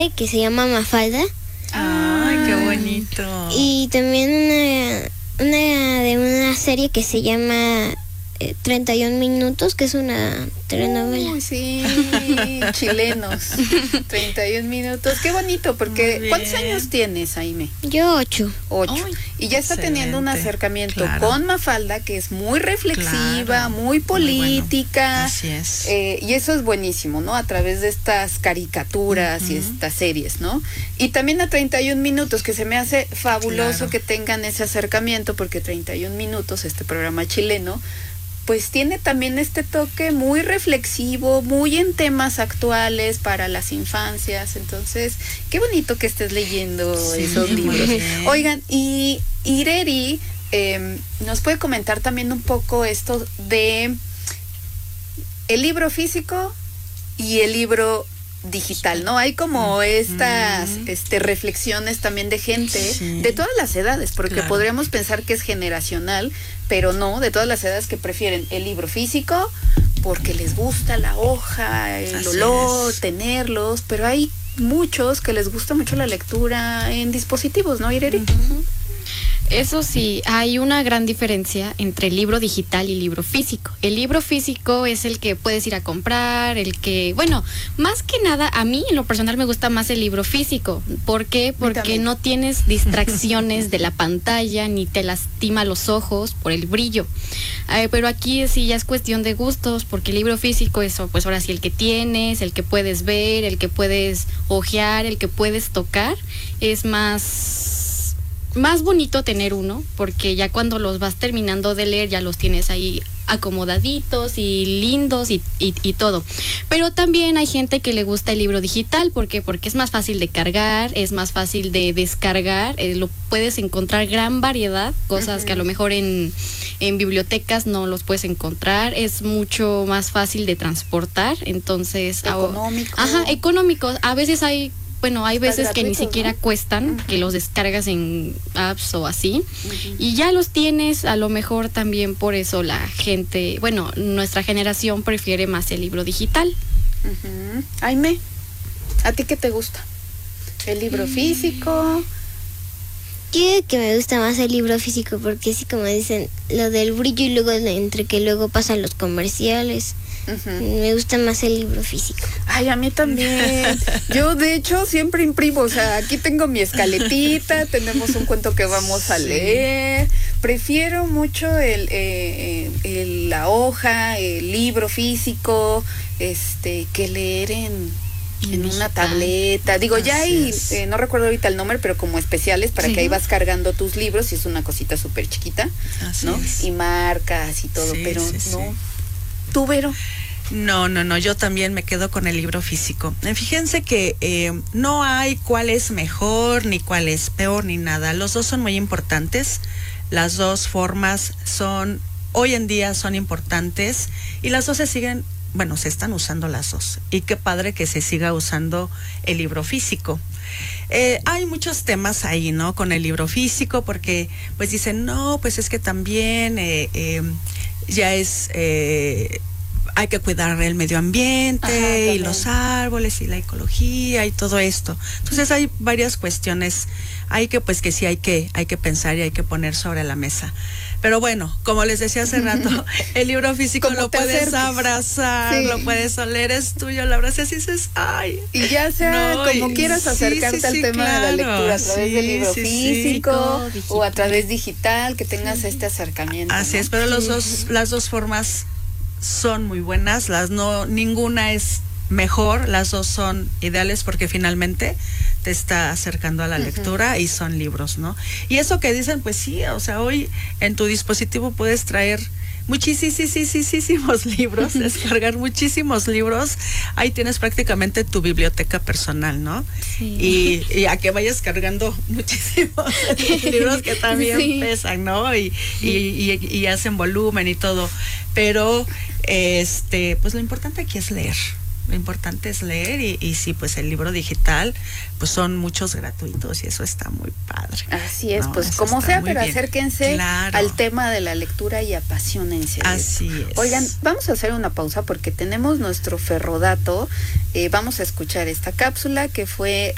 que se llama Mafalda. Ay, qué bonito. Y también una serie que se llama 31 minutos, que es una telenovela. Uy, sí, chilenos. 31 minutos. Qué bonito, porque ¿cuántos años tienes, Aime? Yo 8. 8. Ay, Y ya está teniendo un acercamiento con Mafalda, que es muy reflexiva, muy política. Así es. Y eso es buenísimo, ¿no? A través de estas caricaturas y estas series, ¿no? Y también a 31 minutos, que se me hace fabuloso que tengan ese acercamiento, porque 31 minutos, este programa chileno, pues tiene también este toque muy reflexivo, muy en temas actuales para las infancias. Entonces, qué bonito que estés leyendo esos libros. Oigan, y Ireri nos puede comentar también un poco esto de el libro físico y el libro digital, ¿no? Hay como estas reflexiones también de gente de todas las edades, porque podríamos pensar que es generacional, pero no, de todas las edades, que prefieren el libro físico porque les gusta la hoja, el olor, tenerlos, pero hay muchos que les gusta mucho la lectura en dispositivos, ¿no, Ireri? Eso sí, hay una gran diferencia entre libro digital y libro físico. El libro físico es el que puedes ir a comprar, el que, bueno, más que nada, a mí en lo personal me gusta más el libro físico. ¿Por qué? Porque no tienes distracciones de la pantalla, ni te lastima los ojos por el brillo. Pero aquí sí ya es cuestión de gustos, porque el libro físico es, pues ahora sí, el que tienes, el que puedes ver, el que puedes hojear, el que puedes tocar, es más bonito tener uno, porque ya cuando los vas terminando de leer ya los tienes ahí acomodaditos y lindos y todo. Pero también hay gente que le gusta el libro digital. ¿Por qué? Porque es más fácil de cargar, es más fácil de descargar, lo puedes encontrar gran variedad, cosas que a lo mejor en bibliotecas no los puedes encontrar, es mucho más fácil de transportar, entonces... Económico. Económico. A veces hay veces que ni siquiera cuestan, Uh-huh. que los descargas en apps o así, y ya los tienes. A lo mejor también por eso la gente, nuestra generación prefiere más el libro digital. Aime, ¿a ti qué te gusta? ¿El libro físico? Yo que me gusta más el libro físico, porque sí, como dicen, lo del brillo y luego entre que luego pasan los comerciales. Me gusta más el libro físico. Ay, a mí también. Yo, de hecho, siempre imprimo. O sea, aquí tengo mi escaletita, tenemos un cuento que vamos a leer. Prefiero mucho la hoja, el libro físico, que leer en una tableta. Digo, ya hay, no recuerdo ahorita el nombre, pero como especiales para que ahí vas cargando tus libros, y es una cosita súper chiquita, ¿no? Y marcas y todo, pero no. ¿Tú, Vero? No, yo también me quedo con el libro físico. Fíjense que no hay cuál es mejor, ni cuál es peor, ni nada. Los dos son muy importantes. Las dos formas hoy en día son importantes, y las dos se están usando las dos. Y qué padre que se siga usando el libro físico. Hay muchos temas ahí, ¿no? Con el libro físico, porque pues dicen, no, pues es que también ya es... hay que cuidar el medio ambiente y los árboles y la ecología y todo esto. Entonces hay varias cuestiones que sí hay que pensar y hay que poner sobre la mesa. Pero bueno, como les decía hace rato, el libro físico lo puedes abrazar, lo puedes oler, es tuyo, lo abrazas y dices, ay. Y ya sea como quieras acercarte al tema de la lectura, a través del libro físico o a través digital, que tengas este acercamiento. Así es, pero las dos formas son muy buenas, ninguna es mejor, las dos son ideales, porque finalmente te está acercando a la lectura y son libros, ¿no? Y eso que dicen, pues sí, o sea, hoy en tu dispositivo puedes traer muchísimos libros, descargar muchísimos libros. Ahí tienes prácticamente tu biblioteca personal, ¿no? Sí. Y a que vayas cargando muchísimos libros que también pesan, ¿no? Y hacen volumen y todo. Pero pues lo importante aquí es leer. Lo importante es leer, y sí, pues el libro digital, pues son muchos gratuitos, y eso está muy padre. Así es, pues como sea, pero acérquense al tema de la lectura y apasionense. Así es. Oigan, vamos a hacer una pausa porque tenemos nuestro ferrodato. Vamos a escuchar esta cápsula que fue